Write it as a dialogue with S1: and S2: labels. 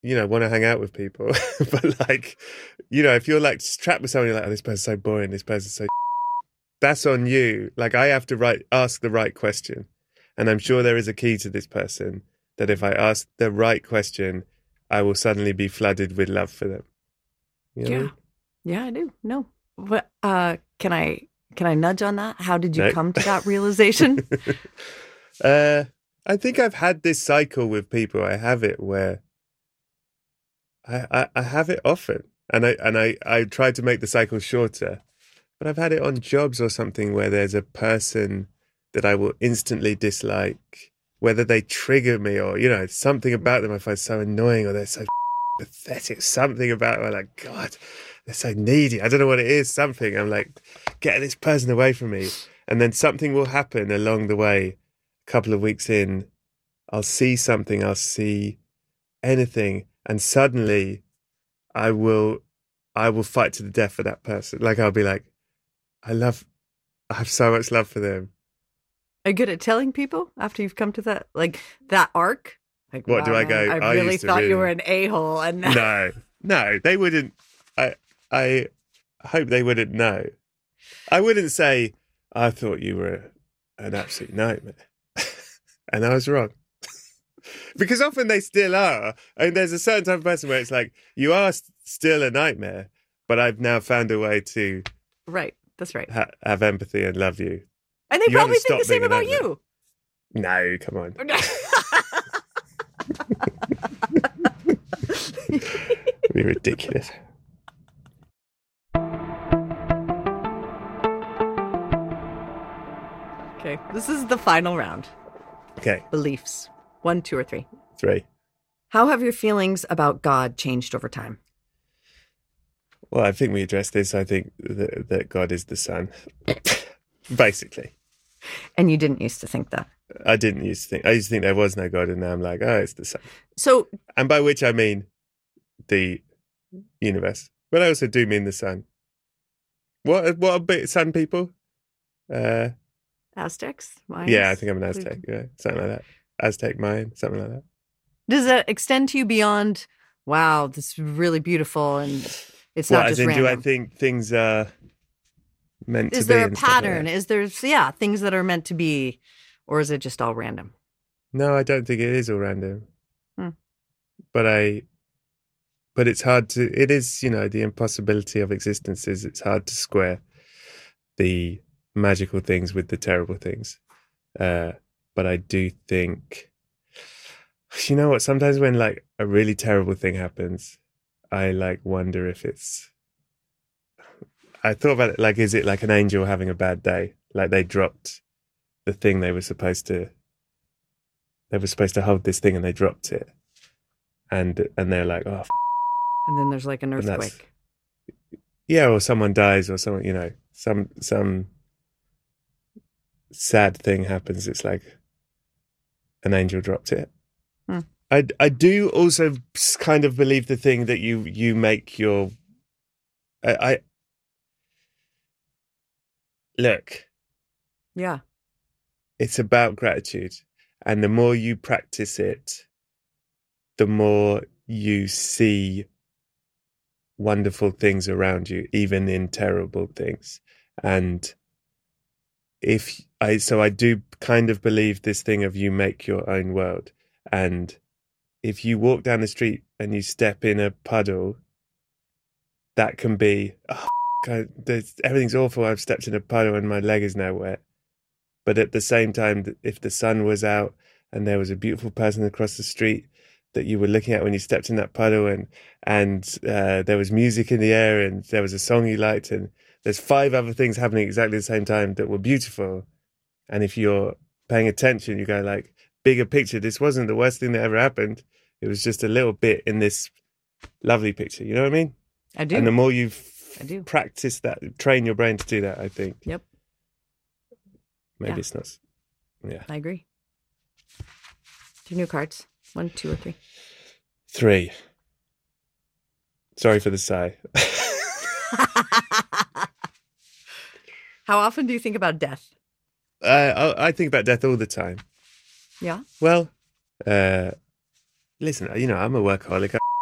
S1: want to hang out with people. But like, if you're like trapped with someone, you're like, oh, this person's so boring. This person's so. That's on you. Like, I have to ask the right question. And I'm sure there is a key to this person that if I ask the right question, I will suddenly be flooded with love for them. You know what I
S2: Yeah.
S1: mean?
S2: Yeah, I do. No. But can I nudge on that? How did you
S1: No.
S2: come to that realization?
S1: uh, I think I've had this cycle with people. I have it where I have it often. And I try to make the cycle shorter. But I've had it on jobs or something where there's a person that I will instantly dislike, whether they trigger me or, something about them I find so annoying or they're so pathetic. Something about them, I'm like, God, they're so needy. I don't know what it is. Something. I'm like, get this person away from me. And then something will happen along the way. A couple of weeks in, I'll see something, I'll see anything. And suddenly I will, I will fight to the death for that person. Like I'll be like, I have so much love for them.
S2: Are you good at telling people after you've come to that arc? Like,
S1: What do
S2: wow,
S1: I
S2: man,
S1: go?
S2: I
S1: I
S2: really
S1: used to
S2: thought you were
S1: really.
S2: an a-hole. And
S1: No, no, they wouldn't. I hope they wouldn't know. I wouldn't say, I thought you were an absolute nightmare. And I was wrong. Because often they still are. And there's a certain type of person where it's like, you are still a nightmare, but I've now found a way to
S2: right, that's right.
S1: have empathy and love you.
S2: And they
S1: You haven't
S2: probably think the
S1: stopped being
S2: same
S1: a
S2: about
S1: nightmare.
S2: you.
S1: No, come on. It'd be ridiculous.
S2: Okay, this is the final round.
S1: Okay,
S2: Beliefs. 1, 2, or 3.
S1: 3.
S2: How have your feelings about God changed over time?
S1: Well, I think we addressed this. I think that God is the Son, basically.
S2: And you didn't used to think that.
S1: I didn't used to think. I used to think there was no God, and now I'm like, oh, it's the Son.
S2: So,
S1: And by which I mean the universe, but I also do mean the Sun. What a bit Sun people? Uh,
S2: Aztecs?
S1: yeah, I
S2: Mayans?
S1: think I'm an Aztec. Yeah, something like that. Aztec, Mayan, something like that.
S2: Does that extend to you beyond, wow, this is really beautiful and it's
S1: Well,
S2: not
S1: as
S2: just
S1: in, do I
S2: random?
S1: think things are meant to
S2: Is
S1: be
S2: there a
S1: and stuff like
S2: pattern?
S1: that?
S2: Is there, yeah, things that are meant to be, or is it just all random?
S1: No, I don't think it is all random.
S2: Hmm.
S1: But but it's hard to. It is, the impossibility of existence is. It's hard to square the magical things with the terrible things. But I do think, you know what? Sometimes when like a really terrible thing happens, I like wonder if it's. I thought about it like, is it like an angel having a bad day? Like they dropped the thing they were supposed to. They were supposed to hold this thing and they dropped it, and they're like, oh,
S2: And then there's like an
S1: and that's
S2: earthquake.
S1: yeah, or someone dies, or someone, some sad thing happens. It's like an angel dropped it.
S2: Hmm.
S1: I do also kind of believe the thing that you make your. I look.
S2: Yeah.
S1: It's about gratitude, and the more you practice it, the more you see wonderful things around you, even in terrible things. And so I do kind of believe this thing of you make your own world. And if you walk down the street and you step in a puddle, that can be, oh, God, everything's awful. I've stepped in a puddle and my leg is now wet. But at the same time, if the sun was out and there was a beautiful person across the street that you were looking at when you stepped in that puddle, and there was music in the air and there was a song you liked, and there's 5 other things happening exactly the same time that were beautiful. And if you're paying attention, you go like, bigger picture, this wasn't the worst thing that ever happened. It was just a little bit in this lovely picture. You know what I mean?
S2: I
S1: And the
S2: do.
S1: more you
S2: I do.
S1: practice that, train your brain to do that, I think
S2: Yep.
S1: maybe
S2: Yeah.
S1: it's not. Yeah.
S2: I agree. 2 new cards. 1, 2, or 3.
S1: 3. Sorry for the sigh.
S2: How often do you think about death?
S1: I think about death all the time.
S2: Yeah.
S1: Well, uh, listen, I'm a workaholic.